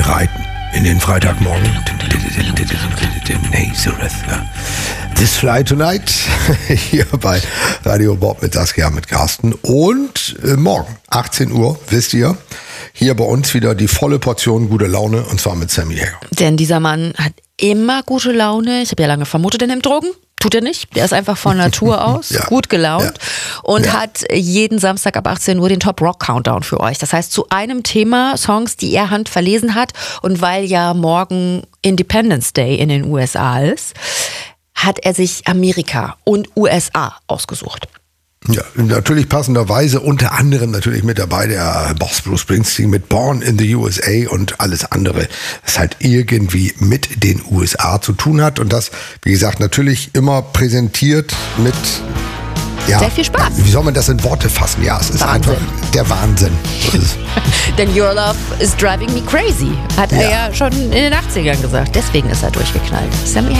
Wir reiten in den Freitagmorgen. Nazareth. This Fly Tonight. Hier bei Radio Bob mit Saskia, mit Carsten. Und morgen, 18 Uhr, wisst ihr, hier bei uns wieder die volle Portion gute Laune, und zwar mit Sammy Hagar. Denn dieser Mann hat immer gute Laune. Ich habe ja lange vermutet, er nimmt Drogen. Tut er nicht. Der ist einfach von Natur aus gut gelaunt und hat jeden Samstag ab 18 Uhr den Top Rock Countdown für euch. Das heißt, zu einem Thema Songs, die er handverlesen hat, und weil ja morgen Independence Day in den USA ist, hat er sich Amerika und USA ausgesucht. Ja, natürlich passenderweise unter anderem natürlich mit dabei der Boss Bruce Springsteen mit Born in the USA und alles andere, das halt irgendwie mit den USA zu tun hat. Und das, wie gesagt, natürlich immer präsentiert mit sehr viel Spaß. Wie soll man das in Worte fassen? Ja, es ist einfach der Wahnsinn. Denn Your Love is Driving Me Crazy, hat er ja schon in den 80ern gesagt. Deswegen ist er durchgeknallt. Sammy